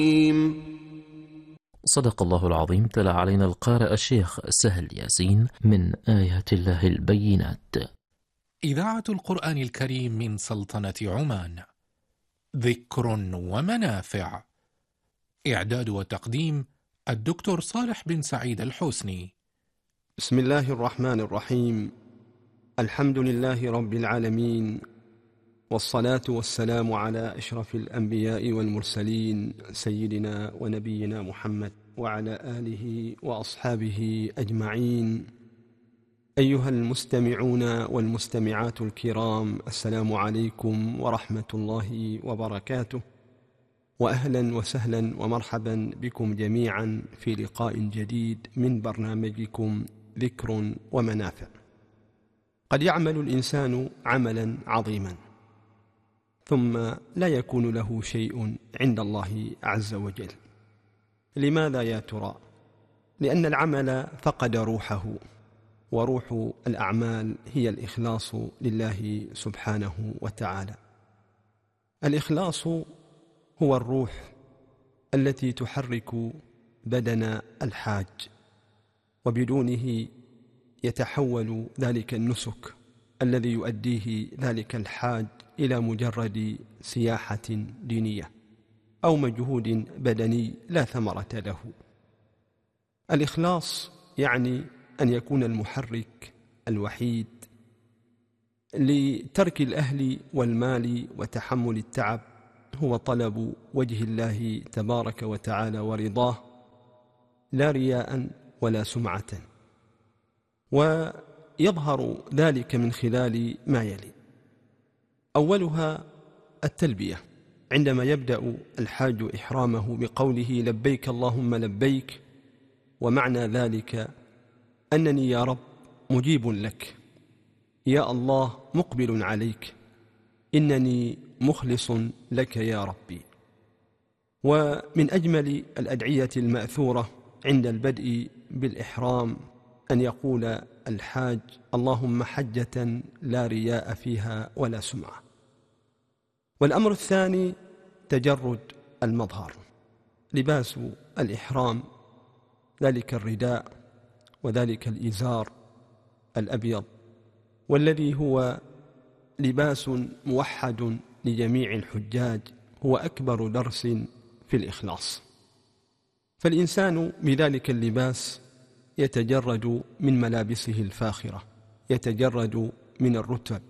صدق الله العظيم. تلا علينا القارئ الشيخ سهل ياسين من آيات الله البينات. إذاعة القرآن الكريم من سلطنة عمان. ذكر ومنافع. إعداد وتقديم الدكتور صالح بن سعيد الحسني. بسم الله الرحمن الرحيم. الحمد لله رب العالمين، والصلاة والسلام على أشرف الأنبياء والمرسلين سيدنا ونبينا محمد وعلى آله وأصحابه أجمعين. أيها المستمعون والمستمعات الكرام، السلام عليكم ورحمة الله وبركاته، وأهلا وسهلا ومرحبا بكم جميعا في لقاء جديد من برنامجكم ذكر ومنافع. قد يعمل الإنسان عملا عظيما ثم لا يكون له شيء عند الله عز وجل. لماذا يا ترى؟ لأن العمل فقد روحه، وروح الأعمال هي الإخلاص لله سبحانه وتعالى. الإخلاص هو الروح التي تحرك بدن الحاج، وبدونه يتحول ذلك النسك الذي يؤديه ذلك الحاج إلى مجرد سياحة دينية أو مجهود بدني لا ثمرة له. الإخلاص يعني أن يكون المحرك الوحيد لترك الأهل والمال وتحمل التعب هو طلب وجه الله تبارك وتعالى ورضاه، لا رياء ولا سمعة. ويظهر ذلك من خلال ما يلي: أولها التلبية، عندما يبدأ الحاج إحرامه بقوله لبيك اللهم لبيك، ومعنى ذلك أنني يا رب مجيب لك، يا الله مقبل عليك، إنني مخلص لك يا ربي. ومن أجمل الأدعية المأثورة عند البدء بالإحرام أن يقول الحاج اللهم حجة لا رياء فيها ولا سمعة. والأمر الثاني تجرد المظهر، لباس الإحرام، ذلك الرداء وذلك الإزار الأبيض، والذي هو لباس موحد لجميع الحجاج، هو أكبر درس في الإخلاص. فالإنسان بذلك اللباس يتجرد من ملابسه الفاخرة، يتجرد من الرتب،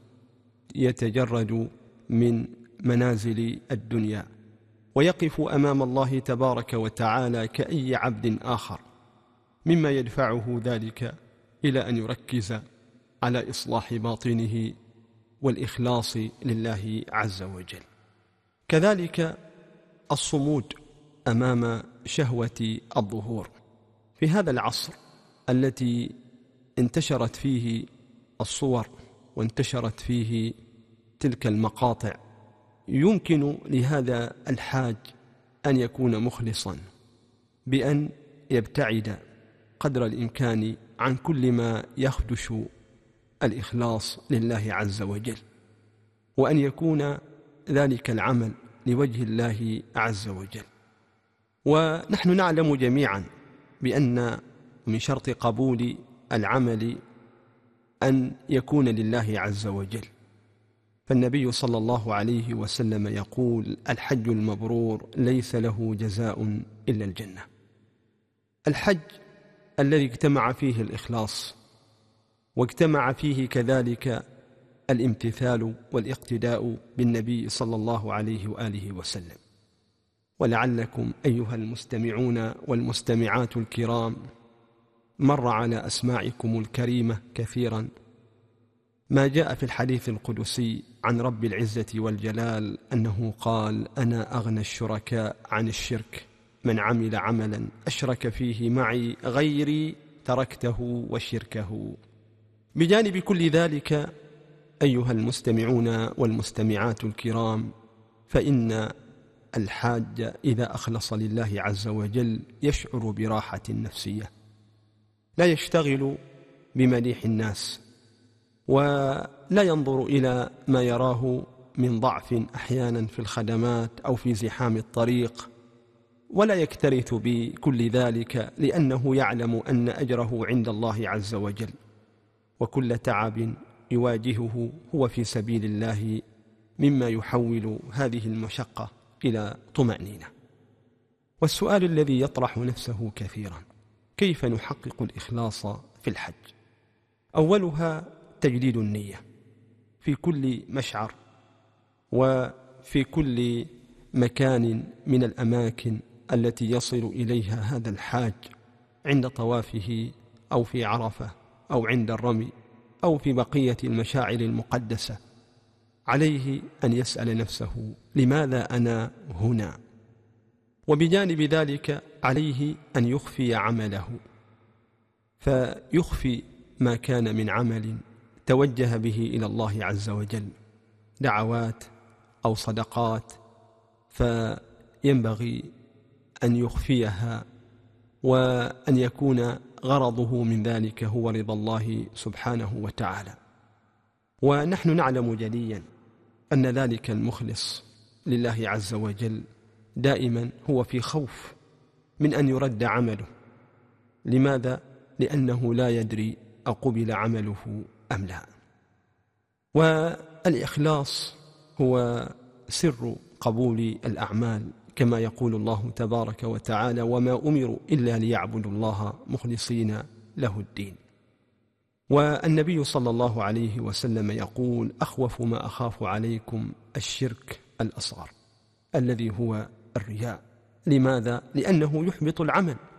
يتجرد من منازل الدنيا، ويقف أمام الله تبارك وتعالى كأي عبد آخر، مما يدفعه ذلك إلى أن يركز على إصلاح باطنه والإخلاص لله عز وجل. كذلك الصمود أمام شهوة الظهور. في هذا العصر التي انتشرت فيه الصور وانتشرت فيه تلك المقاطع، يمكن لهذا الحاج أن يكون مخلصا بأن يبتعد قدر الإمكان عن كل ما يخدش الإخلاص لله عز وجل، وأن يكون ذلك العمل لوجه الله عز وجل. ونحن نعلم جميعا بأن من شرط قبول العمل أن يكون لله عز وجل. فالنبي صلى الله عليه وسلم يقول الحج المبرور ليس له جزاء إلا الجنة. الحج الذي اجتمع فيه الإخلاص، واجتمع فيه كذلك الامتثال والاقتداء بالنبي صلى الله عليه وآله وسلم. ولعلكم أيها المستمعون والمستمعات الكرام مر على أسماعكم الكريمة كثيرا ما جاء في الحديث القدسي عن رب العزة والجلال أنه قال أنا أغنى الشركاء عن الشرك، من عمل عملا أشرك فيه معي غيري تركته وشركه. بجانب كل ذلك أيها المستمعون والمستمعات الكرام، فإن الحاج إذا أخلص لله عز وجل يشعر براحة نفسية، لا يشتغل بمديح الناس، ولا ينظر إلى ما يراه من ضعف أحيانا في الخدمات أو في زحام الطريق، ولا يكترث بكل ذلك، لأنه يعلم أن أجره عند الله عز وجل، وكل تعب يواجهه هو في سبيل الله، مما يحول هذه المشقة إلى طمأنينة. والسؤال الذي يطرح نفسه كثيرا: كيف نحقق الإخلاص في الحج؟ أولها تجديد النية في كل مشعر وفي كل مكان من الأماكن التي يصل إليها هذا الحاج، عند طوافه أو في عرفة أو عند الرمي أو في بقية المشاعر المقدسة. عليه أن يسأل نفسه: لماذا أنا هنا؟ وبجانب ذلك عليه أن يخفي عمله، فيخفي ما كان من عمل توجه به إلى الله عز وجل، دعوات أو صدقات، فينبغي أن يخفيها، وأن يكون غرضه من ذلك هو رضا الله سبحانه وتعالى. ونحن نعلم جليا أن ذلك المخلص لله عز وجل دائما هو في خوف من أن يرد عمله. لماذا؟ لأنه لا يدري أقبل عمله أم لا. والإخلاص هو سر قبول الأعمال، كما يقول الله تبارك وتعالى: وما أمروا إلا ليعبدوا الله مخلصين له الدين. والنبي صلى الله عليه وسلم يقول: أخوف ما أخاف عليكم الشرك الأصغر، الذي هو الرياء. لماذا؟ لأنه يحبط العمل،